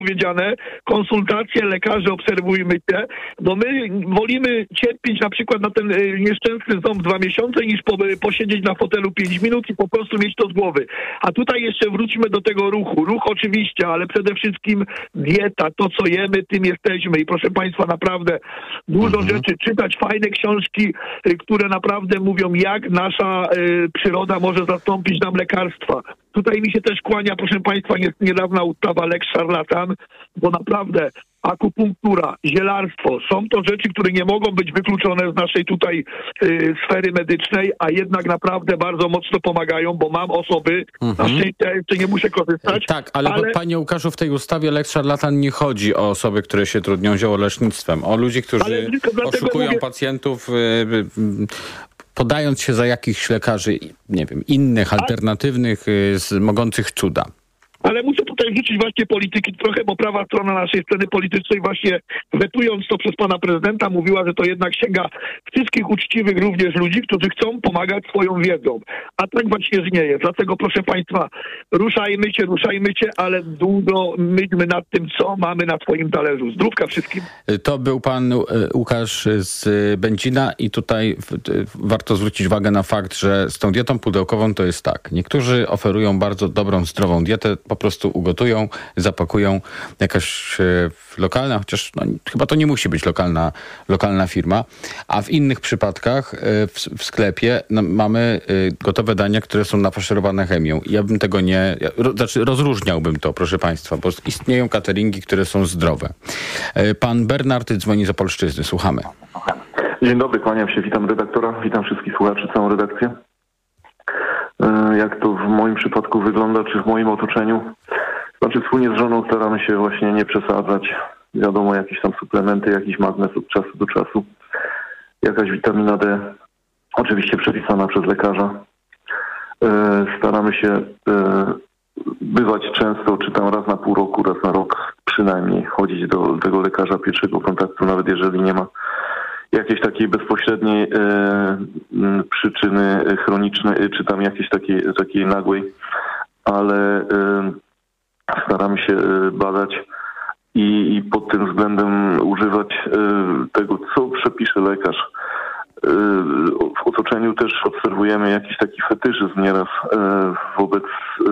powiedziane, konsultacje, lekarze, obserwujmy się, bo my wolimy cierpieć na przykład na ten nieszczęsny ząb 2 miesiące, niż posiedzieć na fotelu 5 minut i po prostu mieć to z głowy. A tutaj jeszcze wróćmy do tego ruchu. Ruch oczywiście, ale przede wszystkim dieta, to co jemy, tym jesteśmy. I proszę Państwa, naprawdę dużo rzeczy, czytać fajne książki, które naprawdę mówią, jak nasza przyroda może zastąpić nam lekarstwa. Tutaj mi się też kłania, proszę Państwa, niedawna ustawa Lex Szarlatan, bo naprawdę akupunktura, zielarstwo, są to rzeczy, które nie mogą być wykluczone z naszej tutaj sfery medycznej, a jednak naprawdę bardzo mocno pomagają, bo mam osoby, na szczęście jeszcze nie muszę korzystać. Tak, ale panie Łukaszu, w tej ustawie Lex Szarlatan nie chodzi o osoby, które się trudnią ziołolecznictwem, o ludzi, którzy oszukują pacjentów, podając się za jakichś lekarzy, nie wiem, innych, alternatywnych, mogących cuda. Ale muszę tutaj wrzucić właśnie polityki trochę, bo prawa strona naszej sceny politycznej właśnie wetując to przez pana prezydenta mówiła, że to jednak sięga wszystkich uczciwych również ludzi, którzy chcą pomagać swoją wiedzą. A tak właśnie nie jest. Dlatego proszę Państwa, ruszajmy się, ale długo myślmy nad tym, co mamy na swoim talerzu. Zdrówka wszystkim. To był pan Łukasz z Będzina i tutaj warto zwrócić uwagę na fakt, że z tą dietą pudełkową to jest tak. Niektórzy oferują bardzo dobrą, zdrową dietę, po prostu ugotują, zapakują, jakaś lokalna, chociaż chyba to nie musi być lokalna firma, a w innych przypadkach w sklepie mamy gotowe dania, które są nafaszerowane chemią. Ja bym tego rozróżniałbym to, proszę Państwa, bo istnieją cateringi, które są zdrowe. Pan Bernard dzwoni z Opolszczyzny. Słuchamy. Dzień dobry, kłaniam się, witam redaktora, witam wszystkich słuchaczy, całą redakcję. Jak to w moim przypadku wygląda, czy w moim otoczeniu. Znaczy wspólnie z żoną staramy się właśnie nie przesadzać. Wiadomo, jakieś tam suplementy, jakiś magnez od czasu do czasu. Jakaś witamina D, oczywiście przepisana przez lekarza. Staramy się bywać często, czy tam raz na pół roku, raz na rok przynajmniej, chodzić do tego lekarza pierwszego kontaktu, nawet jeżeli nie ma jakiejś takiej bezpośredniej przyczyny chronicznej, czy tam jakiejś takiej nagłej, ale staramy się badać i pod tym względem używać tego, co przepisze lekarz. W otoczeniu też obserwujemy jakiś taki fetyszyzm nieraz wobec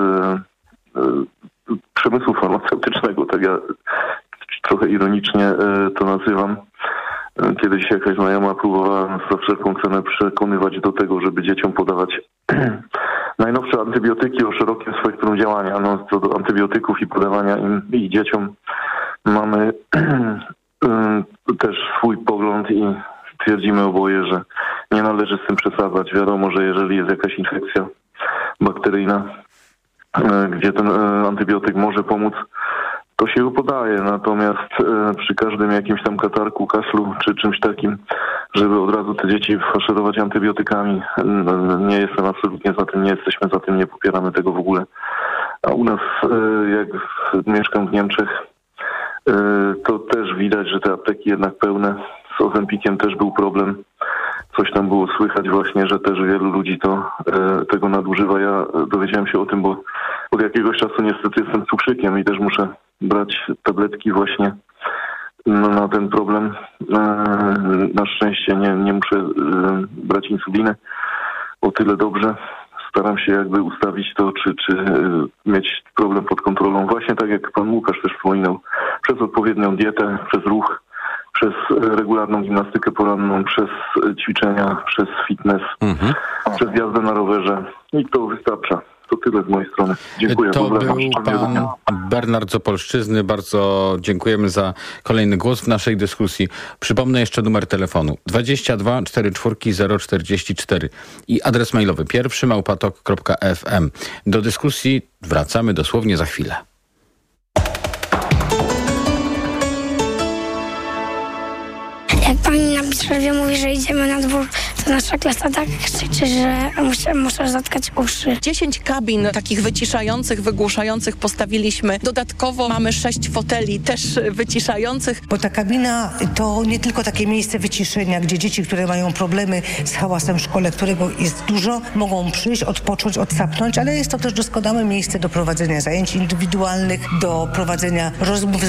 przemysłu farmaceutycznego, tak ja trochę ironicznie to nazywam. Kiedyś jakaś znajoma próbowała nas za wszelką cenę przekonywać do tego, żeby dzieciom podawać najnowsze antybiotyki o szerokim spektrum działania. No, co do antybiotyków i podawania ich dzieciom mamy też swój pogląd i twierdzimy oboje, że nie należy z tym przesadzać. Wiadomo, że jeżeli jest jakaś infekcja bakteryjna, gdzie ten antybiotyk może pomóc, to się go podaje, natomiast przy każdym jakimś tam katarku, kaszlu czy czymś takim, żeby od razu te dzieci faszerować antybiotykami, nie jestem absolutnie za tym, nie jesteśmy za tym, nie popieramy tego w ogóle. A u nas, jak mieszkam w Niemczech, to też widać, że te apteki jednak pełne. Z Ozempikiem też był problem. Coś tam było słychać właśnie, że też wielu ludzi tego nadużywa. Ja dowiedziałem się o tym, bo od jakiegoś czasu niestety jestem cukrzykiem i też muszę brać tabletki właśnie na ten problem. Na szczęście nie muszę brać insuliny. O tyle dobrze. Staram się jakby ustawić to, czy mieć problem pod kontrolą. Właśnie tak jak pan Łukasz też wspominał. Przez odpowiednią dietę, przez ruch, przez regularną gimnastykę poranną, przez ćwiczenia, przez fitness, przez jazdę na rowerze. I to wystarcza. To tyle z mojej strony. Dziękuję. To był pan Bernard z Opolszczyzny. Bardzo dziękujemy za kolejny głos w naszej dyskusji. Przypomnę jeszcze numer telefonu 22 44 044 i adres mailowy pierwszy@tok.fm. Do dyskusji wracamy dosłownie za chwilę. Jak pani na Bistrowie mówi, że idziemy na dwór, to Nasza klasa tak krzyczy, że muszę zatkać uszy. 10 kabin takich wyciszających, wygłuszających postawiliśmy. Dodatkowo mamy 6 foteli też wyciszających. Bo ta kabina to nie tylko takie miejsce wyciszenia, gdzie dzieci, które mają problemy z hałasem w szkole, którego jest dużo, mogą przyjść, odpocząć, odsapnąć, ale jest to też doskonałe miejsce do prowadzenia zajęć indywidualnych, do prowadzenia rozmów